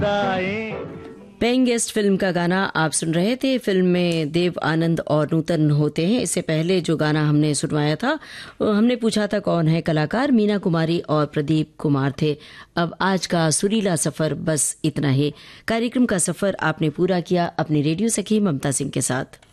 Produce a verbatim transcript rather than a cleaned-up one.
Paying guest film का गाना आप सुन रहे थे। फिल्म में देव आनंद और नूतन होते हैं। इससे पहले जो गाना हमने सुनवाया था, हमने पूछा था कौन है कलाकार, मीना कुमारी और प्रदीप कुमार थे। अब आज का सुरीला सफर बस इतना ही। कार्यक्रम का सफर आपने पूरा किया अपनी रेडियो सखी ममता सिंह के साथ।